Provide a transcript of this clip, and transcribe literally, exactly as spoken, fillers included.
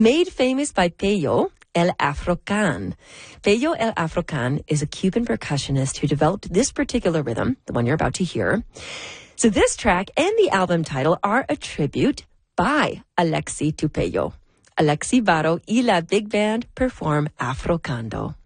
Made famous by Pello El Afrocan. Pello El Afrocan is a Cuban percussionist who developed this particular rhythm, the one you're about to hear. So this track and the album title are a tribute by Alexi to Pello. Alexi Varo y la Big Band perform Afrocando.